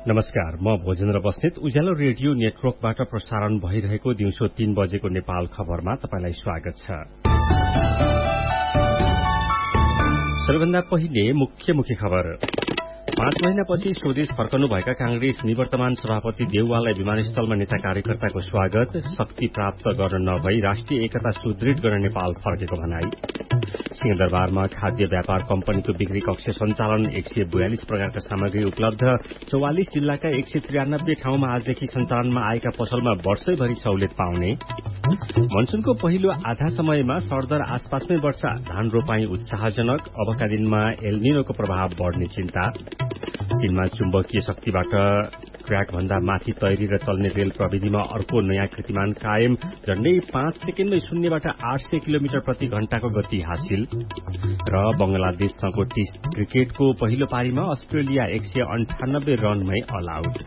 नमस्कार, म भोजेन्द्र बस्नेत उज्यालो रेडियो नेटवर्कबाट प्रसारण भइरहेको दिउँसो 3 बजेको नेपाल खबरमा तपाईलाई स्वागत छ। सबैभन्दा पहिले मुख्य खबर। 5 महिनापछि स्वदेश फर्कनुभएका कांग्रेस निवर्तमान सभापति देउवालाई विमानस्थलमा नेता कार्यकर्ताको स्वागत। शक्ति प्राप्त गर्न नभई राष्ट्रिय एकता सुदृढ गर्न नेपाल फर्केको भनाई। सिंहदरबारमा खाद्य व्यापार कम्पनीको बिक्री कक्ष सञ्चालन। 142 प्रकारका सामग्री उपलब्ध। 44 जिल्लाका 193 ठाउँमा आजदेखि सञ्चालनमा आएका पसलमा वर्षैभरि सहुलियत पाउने। मनसुनको पहिलो आधा समयमा सरदर आसपासमै वर्षा। धान रोपाई उत्साहजनक। अबका दिनमा एल निनोको प्रभाव बढ़ने चिन्ता। चीनमा चुम्बकीय शक्तिबाट ट्र्याक भन्दा माथि तैरिएर चल्ने रेल प्रविधिमा अर्को नयाँ कीर्तिमान कायम। झण्डै 5 सेकेण्डमै शून्यबाट 800 किलोमिटर प्रति घण्टाको गति हासिल। र बंगलादेशसँगको टेस्ट क्रिकेटको पहिलो पारीमा अस्ट्रेलिया 198 रनमै अल आउट।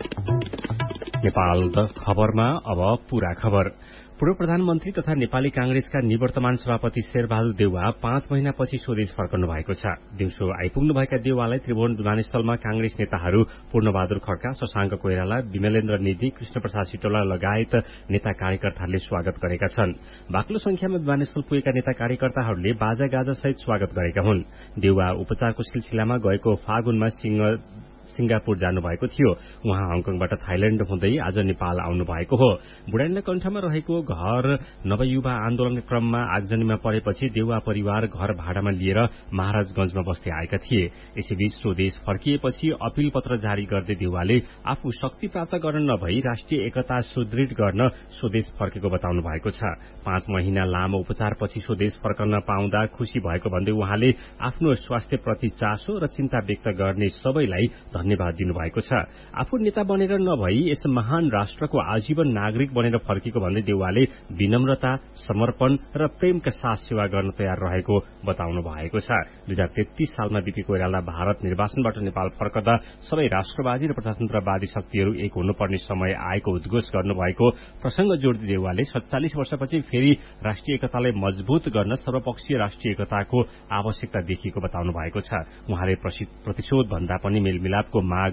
नेपाल खबरमा अब पूरा खबर। पूर्व प्रधानमन्त्री तथा नेपाली कांग्रेसका निवर्तमान सभापति शेरबहादुर देउवा 5 महिनापछि स्वदेश फर्कनु भएको छ। दिउँसो आइपुग्नुभएका देउवालाई त्रिभुवन विमानस्थलमा कांग्रेस नेताहरू पूर्णबहादुर खड्का, शशाङ्क कोइराला, विमलेन्द्र निधि, कृष्णप्रसाद सिटौला लगायत नेता कार्यकर्ताहरूले स्वागत गरेका छन्। बाक्लो संख्यामा विमानस्थल पुगेका नेता कार्यकर्ताहरूले बाजागाजा सहित स्वागत गरेका हुन्। देउवा उपचारको सिलसिलामा गएको फागुनमा सिंगापुर जानुभएको थियो। उहाँ हङकङबाट थाइल्याण्ड हुँदै आज नेपाल आउनु भएको हो। बुढानीला कण्ठमा रहेको घर नवयुवा आन्दोलनका क्रममा आगजनीमा परेपछि देउवा परिवार घर भाडामा लिएर महाराजगंजमा बस्दै आएका थिए। यसैबीच स्वदेश फर्किएपछि अपील पत्र जारी गर्दै देउवाले आफू शक्ति प्राप्त गर्न नभई राष्ट्रिय एकता सुदृढ गर्न स्वदेश फर्केको बताउनु भएको छ। 5 महिना लामो उपचारपछि स्वदेश फर्कन पाउँदा खुशी भएको भन्दै उहाँले आफ्नो स्वास्थ्यप्रति चासो र चिन्ता व्यक्त गर्ने सबैलाई धन्यवाद दिनुभएको छ। आफू नेता बनेर नभई यस महान राष्ट्रको आजीवन नागरिक बनेर फर्केको भन्दै देउवाले विनम्रता, समर्पण र प्रेमका साथ सेवा गर्न तयार रहेको बताउनु भएको छ। 2033 सालमा बीपी कोइराला भारत निर्वाचनबाट नेपाल फर्कदा सबै राष्ट्रवादी र प्रजातन्त्रवादी शक्तिहरू एक हुनुपर्ने समय आएको उद्घोष गर्नुभएको प्रसंग जोड्दै देउवाले 47 वर्षपछि फेरि राष्ट्रिय एकतालाई मजबूत गर्न सर्वपक्षीय राष्ट्रिय एकताको आवश्यकता देखिएको बताउनु भएको छ। उहाँले प्रतिशोध भन्दा पनि मेलमिलाप को मार्ग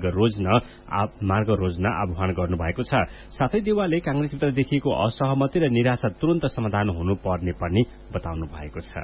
रोज्न आह्वान गर्नुभएको छ। साथै देउवाले कांग्रेसभित्र देखिएको असहमति र निराशा तुरन्त समाधान हुनुपर्ने पनि बताउनु भएको छ।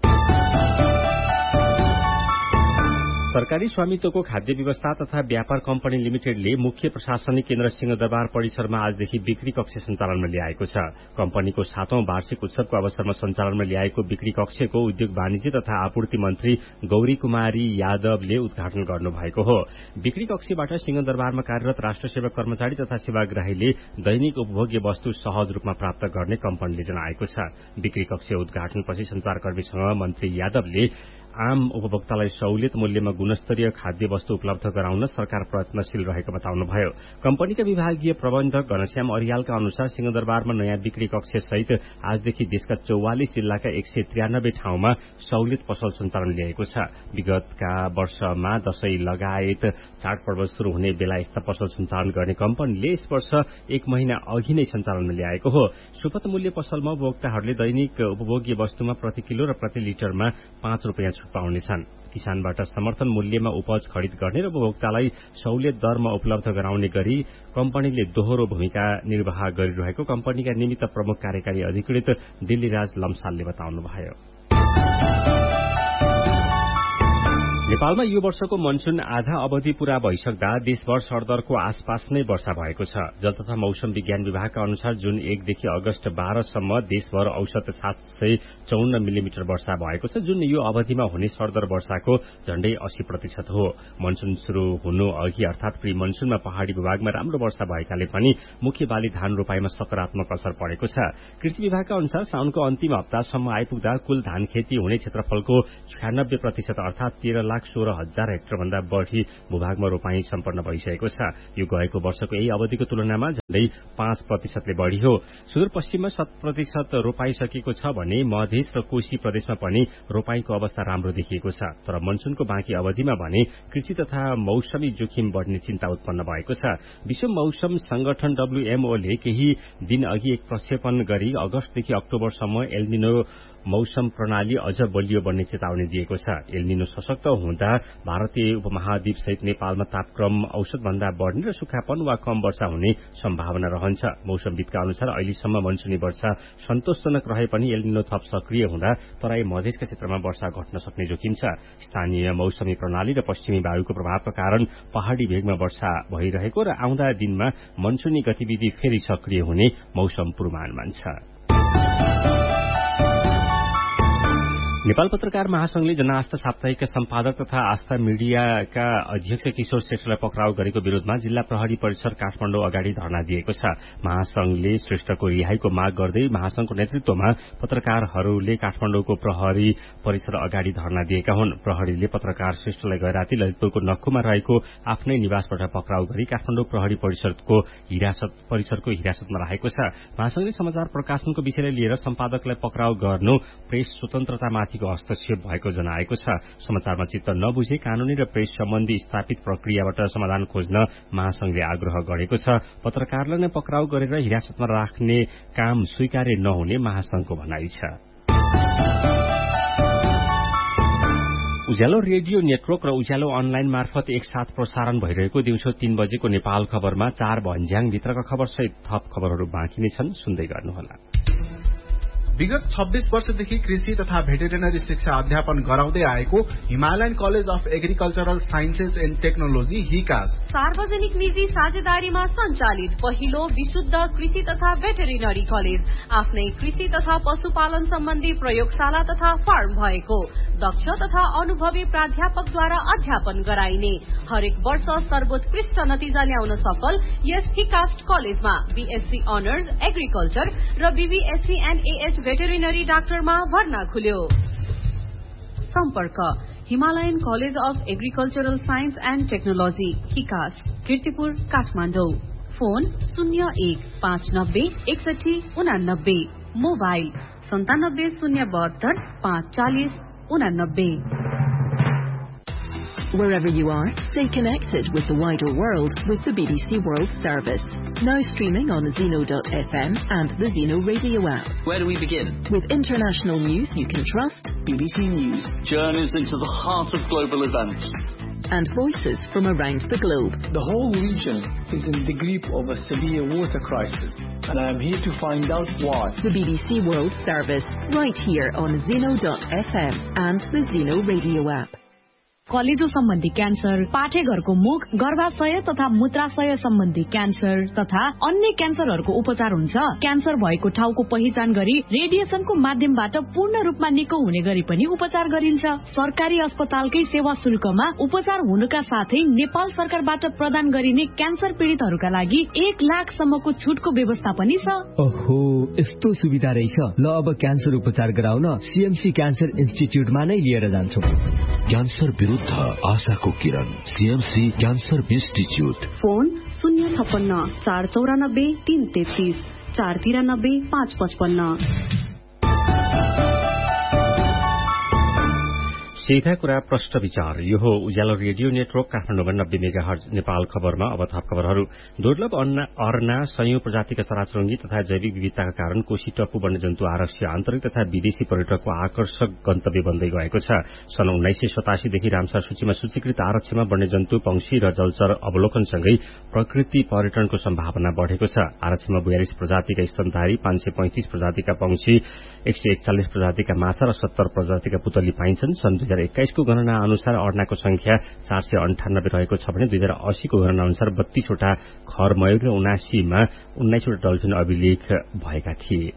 सरकारी स्वामित्वको खाद्य व्यवस्था तथा व्यापार कम्पनी लिमिटेडले मुख्य प्रशासनिक केन्द्र सिंहदरबार परिसरमा आजदेखि बिक्री कक्ष सञ्चालनमा ल्याएको छ। कम्पनीको 7औं वार्षिक उत्सवको अवसरमा सञ्चालनमा ल्याएको बिक्री कक्षको उद्योग वाणिज्य तथा आपूर्ति मन्त्री गौरी कुमारी यादवले उद्घाटन गर्नुभएको हो। बिक्री कक्षबाट सिंहदरबारमा कार्यरत राष्ट्र सेवक कर्मचारी तथा सेवाग्राहीले दैनिक उपभोग्य वस्तु सहज रूपमा प्राप्त गर्ने कम्पनीले जनाएको छ। बिक्री कक्ष उद्घाटनपछि संचारकर्मीसँग मन्त्री यादवले आम उपभोक्तालाई सहुलियत मूल्यमा गुणस्तरीय खाद्य वस्तु उपलब्ध गराउन सरकार प्रयत्नशील रहेको बताउनुभयो। कम्पनीका विभागीय प्रबन्धक घनश्याम अरियालका अनुसार सिंहदरबारमा नयाँ बिक्री कक्ष सहित आजदेखि देशका 44 जिल्लाका 193 ठाउँमा सहुलियत पसल सञ्चालन ल्याएको छ। विगतका वर्षमा दशैं लगायत चाडपर्व शुरू हुने बेला यस्ता पसल सञ्चालन गर्ने कम्पनीले यस वर्ष 1 महिना अघि नै सञ्चालनमा ल्याएको हो। सुपथ मूल्य पसलमा उपभोक्ताहरूले दैनिक उपभोग्य वस्तुमा प्रति किलो र प्रति लिटरमा 5 रुपियाँ पाउनेछन्। किसानबाट समर्थन मूल्यमा उपज खरिद गर्ने र उपभोक्तालाई सहुलियत दरमा उपलब्ध गराउने गरी कम्पनीले दोहोरो भूमिका निर्वाह गरिरहेको कम्पनीका निमित्त प्रमुख कार्यकारी अधिकृत दिल्लीराज लम्सालले बताउनुभयो। नेपालमा यो वर्षको मनसुन आधा अवधि पूरा भइसक्दा देशभर सरदरको आसपास नै वर्षा भएको छ। जल तथा मौसम विज्ञान विभागका अनुसार जुन 1 देखि अगस्त 12 सम्म देशभर औसत 754 मिलिमिटर वर्षा भएको छ, जुन यो अवधिमा हुने सरदर वर्षाको झण्डै 80% हो। मनसुन शुरू हुनु अघि अर्थात प्री मनसुनमा पहाड़ी भूभागमा राम्रो वर्षा भएकाले पनि मुख्य बाली धान रोपाईमा सकारात्मक असर परेको छ। कृषि विभागका अनुसार साउनको अन्तिम हप्तासम्म आइपुग्दा कुल धान खेती हुने क्षेत्रफलको 96% अर्थात 13,16,000 हेक्टर भन्दा बढ़ी भूभागमा रोपाई सम्पन्न भइसकेको छ। यो गएको वर्षको यही अवधिको तुलनामा झण्डै 5% बढ़ी हो। सुदूरपश्चिममा 7% रोपाई सकिएको छ भने मधेस र कोशी प्रदेशमा पनि रोपाईको अवस्था राम्रो देखिएको छ। तर मनसुनको बाँकी अवधिमा भने कृषि तथा मौसमी जोखिम बढ़ने चिन्ता उत्पन्न भएको छ। विश्व मौसम संगठन WMO ले केही दिन अघि एक प्रक्षेपण गरी अगस्तदेखि अक्टोबरसम्म एल निनो मौसम प्रणाली अझ बलियो बन्ने चेतावनी दिएको छ। एल निनो सशक्त हुँदा भारतीय उपमहाद्वीप सहित नेपालमा तापक्रम औसतभन्दा बढ्ने र सुखापन वा कम वर्षा हुने सम्भावना रहन्छ। मौसमविदका अनुसार अहिलेसम्म मनसुनी वर्षा सन्तोषजनक रहे पनि एल निनो थप सक्रिय हुँदा तराई मधेसका क्षेत्रमा वर्षा घट्न सक्ने जोखिम छ। स्थानीय मौसमी प्रणाली र पश्चिमी वायुको प्रभावका कारण पहाड़ी भेगमा वर्षा भइरहेको र आउँदा दिनमा मनसुनी गतिविधि फेरि सक्रिय हुने मौसम पूर्वानुमान छ। नेपाल पत्रकार महासंघले जनआस्था साप्ताहिकका सम्पादक तथा आस्था मीडियाका अध्यक्ष किशोर श्रेष्ठलाई पक्राउ गरेको विरोधमा जिल्ला प्रहरी परिसर काठमाडौँ अगाडि धरना दिएको छ। महासंघले श्रेष्ठको रिहाईको माग गर्दै महासंघको नेतृत्वमा पत्रकारहरूले काठमाडौँको प्रहरी परिसर अगाडि धरना दिएका हुन्। प्रहरीले पत्रकार श्रेष्ठलाई गैराती ललितपुरको नक्खुमा रहेको आफ्नै निवासबाट पक्राउ गरी काठमाडौँ प्रहरी परिसरको हिरासतमा राखेको छ। महासंघले समाचार प्रकाशनको विषयलाई लिएर सम्पादकलाई पक्राउ गर्नु प्रेस स्वतन्त्रतामाथि हस्तक्षेप भएको जनाएको छ। समाचारमा चित्त नबुझे कानूनी र प्रेस सम्बन्धी स्थापित प्रक्रियाबाट समाधान खोज्न महासंघले आग्रह गरेको छ। पत्रकारलाई नै पक्राउ गरेर हिरासतमा राख्ने काम स्वीकार्य नहुने महासंघको भनाइ छ। उज्यालो रेडियो नेटवर्क र उज्यालो अनलाइन मार्फत एकसाथ प्रसारण भइरहेको दिउँसो 3 बजेको नेपाल खबरमा 4 भन्ज्याङभित्रका खबरसहित थप खबरहरू बाँकी नै छन्, सुन्दै गर्नुहोला। विगत 26 वर्षदेखि कृषि तथा भेटेरिनरी शिक्षा अध्यापन गराउँदै आएको Himalayan college of agricultural sciences and technology हिकास सार्वजनिक निजी साझेदारीमा सञ्चालित पहिलो विशुद्ध कृषि तथा भेटेरिनरी कलेज, आफ्नै कृषि तथा पशुपालन सम्बन्धी प्रयोगशाला तथा फार्म भएको, दक्ष तथा अनुभवी प्राध्यापकद्वारा अध्यापन गराइने, हरेक वर्ष सर्वोत्कृष्ट नतिजा ल्याउन सफल यस हिकास्ट कलेजमा बीएससी अनर्स एग्रिकल्चर र बीबीएससी एण्ड एएच भेटेरिनरी डाक्टरमा भर्ना खुल्यो। सम्पर्क Himalayan college of agricultural science and technology हिकास्ट, Kirtipur, Kathmandu. Phone 01596189, mobile 9702 540 89। Wherever you are, stay connected with the wider world with the BBC World Service. Now streaming on Zeno.fm and the Zeno radio app. Where do we begin? With international news you can trust. BBC News. Journeys into the heart of global events. And voices from around the globe. The whole region is in the grip of a severe water crisis, and I am here to find out why. The BBC World Service, right here on Zeno.fm and the Zeno radio app. कलेजो सम्बन्धी cancer, पाठेघरको मुख, गर्भाशय तथा मूत्राशय सम्बन्धी cancer तथा अन्य क्यान्सरहरूको उपचार हुन्छ। क्यान्सर भएको ठाउँको पहिचान गरी रेडिएसनको माध्यमबाट पूर्ण रूपमा निको हुने गरी पनि उपचार गरिन्छ। सरकारी अस्पतालकै सेवा शुल्कमा उपचार हुनुका साथै नेपाल सरकारबाट प्रदान गरिने क्यान्सर पीडितहरूका लागि 1 लाखसम्मको छुटको व्यवस्था पनि छ। ओहो, यस्तो सुविधा रहेछ। ल अब क्यान्सर उपचार गराउन सीएमसी क्यान्सर इन्स्टिच्युटमा नै लिएर जान्छौं। क्यान्सर विरुद्ध आशाको किरण, सीएमसी क्यान्सर इन्स्टिच्युट। फोन 056 494 333 493 555। सीधा कुरा प्रश्न विचार। यो हो उज्यालो रेडियो नेटवर्क काठमाडौँमा 90 मेगाहर्ज नेपाल खबरमा। अब थप खबरहरू। दुर्लभ अर्ना सयौं प्रजातिका चराचुरुङ्गी तथा जैविक विविधताका कारण कोशी टप्पु वन्यजन्तु आरक्षी आन्तरिक तथा विदेशी पर्यटकको आकर्षक गन्तव्य बन्दै गएको छ। सन् 1987 देखि रामसर सूचीमा सूचीकृत आरक्षमा वन्यजन्तु, पंक्षी र जलचर अवलोकनसँगै प्रकृति पर्यटनको सम्भावना बढ़ेको छ। आरक्षमा 42 प्रजातिका स्तनधारी, 535 प्रजातिका पंक्षी, 141 प्रजातिका माछा र 70 प्रजातिका पुतली पाइन्छन्। सन् 2021 को गणना अनुसार अर्नाको संख्या 498 रहेको छ भने 2080 को गणना अनुसार 32 वटा खरमयूर र 79 मा 19 वटा डल्फिन अभिलेख भएका थिए।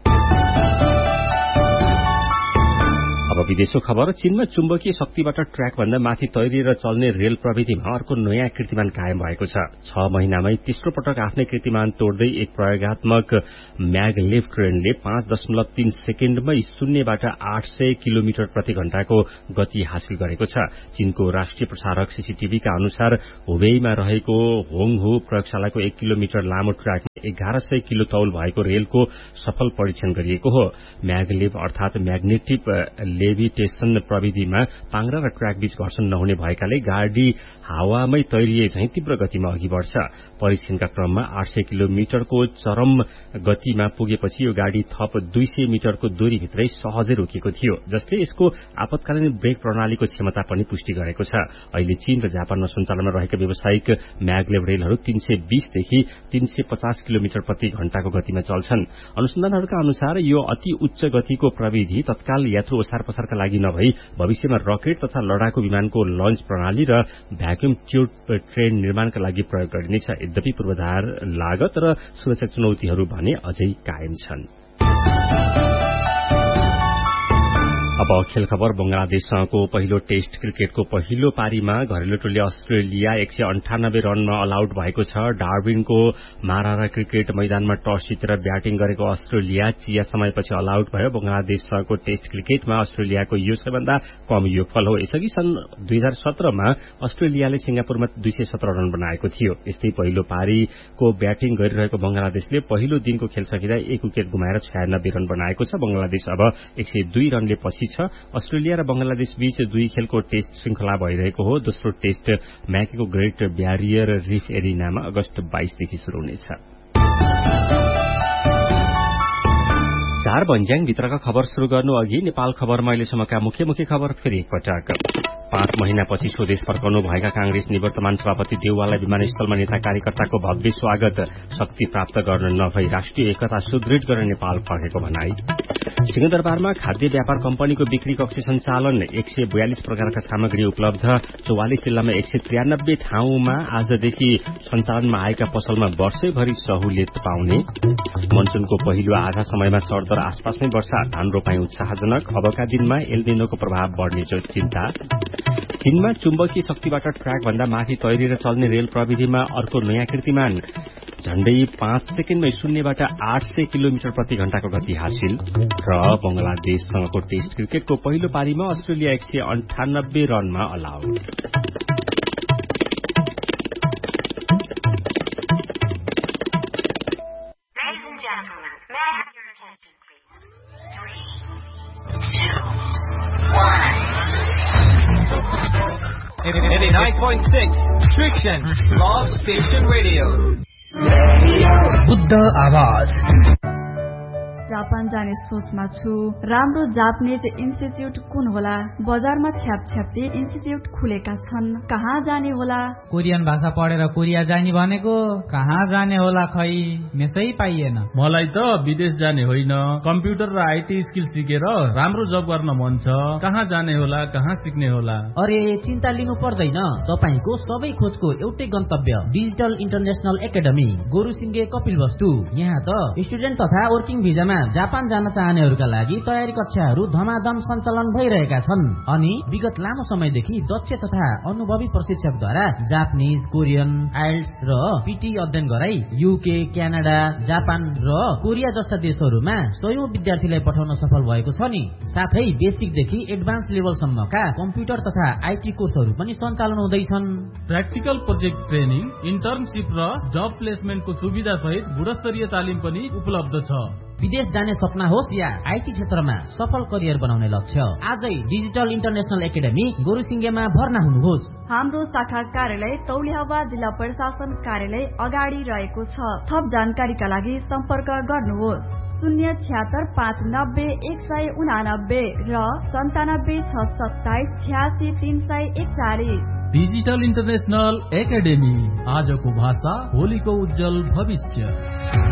अब विदेशको खबर। चीनमा चुम्बकीय शक्तिबाट ट्र्याकभन्दा माथि तैरिएर चल्ने रेल प्रविधिमा अर्को नयाँ कीर्तिमान कायम भएको छ। 6 महिनामै तेस्रो पटक आफ्नै कीर्तिमान तोड्दै एक प्रयोगात्मक म्यागलेभ ट्रेनले 5.3 सेकेण्डमै शून्यबाट 800 किलोमिटर प्रति घण्टाको गति हासिल गरेको छ। चीनको राष्ट्रिय प्रसारक सीसीटीभीका अनुसार हुबेईमा रहेको होङहु प्रयोगशालाको 1 किलोमिटर लामो ट्र्याकमा 1100 किलो तौल भएको रेलको सफल परीक्षण गरिएको हो। म्यागलेभ अर्थात म्याग्नेटिक लेभिटेशन प्रविधिमा पाङ्ग्रा र ट्र्याक बीच घर्षण नहुने भएकाले गाडी हावामै तैरिए झैं तीव्र गतिमा अघि बढ्छ। परीक्षणका क्रममा 800 किलोमिटरको चरम गतिमा पुगेपछि यो गाडी थप 200 मिटरको दूरीभित्रै सहजै रोकिएको थियो, जसले यसको आपतकालीन ब्रेक प्रणालीको क्षमता पनि पुष्टि गरेको छ। अहिले चीन र जापानमा सञ्चालनमा रहेका व्यावसायिक म्यागलेभ रेलहरू 320 देखि 350 किलोमिटर प्रति घण्टाको गतिमा चल्छन्। अनुसन्धानहरूका अनुसार यो अति उच्च गतिको प्रविधि तत्काल यात्रु ओसार पसारका लागि नभई भविष्यमा रकेट तथा लडाकु विमानको लन्च प्रणाली र भ्याक्युम ट्युब ट्रेन निर्माणका लागि प्रयोग गरिनेछ। यद्यपि पूर्वाधार लागत र सुरक्षा चुनौतीहरू भने अझै कायम छन्। अब खेल खबर। बंगलादेशसँगको पहिलो टेस्ट क्रिकेटको पहिलो पारीमा घरेलु टोली अस्ट्रेलिया 198 रनमा अल आउट भएको छ। डार्बिनको मारारा क्रिकेट मैदानमा टस जितेर ब्याटिङ गरेको अस्ट्रेलिया चिया समयपछि अल आउट भयो। बंगलादेशसँगको टेस्ट क्रिकेटमा अस्ट्रेलियाको यो सबैभन्दा कम योगफल हो। यसअघि सन् 2017 मा अस्ट्रेलियाले सिंगापुरमा 217 रन बनाएको थियो। यस्तै पहिलो पारीको ब्याटिङ गरिरहेको बंगलादेशले पहिलो दिनको खेल सकिँदा 1 विकेट गुमाएर 96 रन बनाएको छ। बंगलादेश अब 102 रनले पछि छ। अस्ट्रेलिया र बंगलादेश बीच 2 खेलको टेस्ट श्रृंखला भइरहेको हो। दोस्रो टेस्ट म्याकेको ग्रेट ब्यारियर रिफ एरिनामा अगस्त 22 देखि शुरू हुनेछ। 4 भन्ज्याङ भित्रका खबर शुरू गर्नु अघि नेपाल खबरमा अहिलेसम्मका मुख्य खबर फेरि एकपटक। 5 महिनापछि स्वदेश फर्काउनु भएका कांग्रेस निवर्तमान सभापति देउवाललाई विमानस्थलमा नेता कार्यकर्ताको भव्य स्वागत। शक्ति प्राप्त गर्न नभई राष्ट्रिय एकता सुदृढ गर्न नेपाल फर्केको भनाई। सिंहदरबारमा खाद्य व्यापार कम्पनीको बिक्री कक्ष सञ्चालन। 142 प्रकारका सामग्री उपलब्ध। 44 जिल्लामा 193 ठाउँमा आजदेखि सञ्चालनमा आएका पसलमा वर्षैभरि सहुलियत पाउने। मनसूनको पहिलो आधा समयमा सरदर आसपासमै वर्षा। धान रोपाई उत्साहजनक। अबका दिनमा एलनिनोको प्रभाव बढ्ने चिन्ता। चीनमा चुम्बकीय शक्तिबाट ट्र्याक भन्दा माथि तैरिएर चल्ने रेल प्रविधिमा अर्को नयाँ कीर्तिमान। झण्डै 5 सेकेण्डमै 0बाट 800 किलोमिटर प्रति घण्टाको गति हासिल। र बंगलादेशसँगको टेस्ट क्रिकेटको पहिलो पारीमा अस्ट्रेलिया 198 रनमा all out. Friction Love Station Radio Buddha आवाज। जापान जाने सोचमा छु। राम्रो जापानिज इन्स्टिट्युट कुन होला? बजारमा छ्यापछ्याप्ती इन्स्टिट्युट खुलेका छन्, कहाँ जाने होला? कोरियन भाषा पढेर कोरिया जाने भनेको कहाँ जाने होला? खै मेसै पाइएन। मलाई त विदेश जाने होइन, कम्प्युटर र आईटी स्किल सिकेर राम्रो जब गर्न मन छ। कहाँ जाने होला, कहाँ सिक्ने होला? अरे चिन्ता लिनु पर्दैन, तपाईको सबै खोजको एउटै गन्तव्य डिजिटल इन्टरनेशनल एकाडेमी गोरुसिंगे कपिलवस्तु। यहाँ त स्टुडेन्ट तथा वर्किङ भिजामा जापान जान चाहनेहरूका लागि तयारी कक्षाहरू धमाधम सञ्चालन भइरहेका छन्। अनि विगत लामो समयदेखि दक्ष तथा अनुभवी प्रशिक्षकद्वारा जापानिज, कोरियन, आइल्स र पीटी अध्ययन गराई युके, क्यानाडा, जापान र कोरिया जस्ता देशहरूमा सयौं विद्यार्थीलाई पठाउन सफल भएको छ नि। साथै बेसिकदेखि एडभान्स लेभलसम्मका कम्प्युटर तथा आईटी कोर्सहरू पनि सञ्चालन हुँदैछन्। प्र्याक्टिकल प्रोजेक्ट ट्रेनिङ, इन्टर्नशिप र जब प्लेसमेन्टको सुविधा सहित गुणस्तरीय तालिम पनि उपलब्ध छ। विदेश जाने सपना होस् या आईटी क्षेत्रमा सफल करियर बनाउने लक्ष्य, आजै डिजिटल इन्टरनेशनल एकाडेमी गोरुसिंगेमा भर्ना हुनुहोस्। हाम्रो शाखा कार्यालय तौलिहावा जिल्ला प्रशासन कार्यालय अगाडि रहेको छ। थप जानकारीका लागि सम्पर्क गर्नुहोस् 076590189 र 9762786341। डिजिटल इन्टरनेशनल एकाडेमी, आजको भाषा भोलिको उज्जवल भविष्य।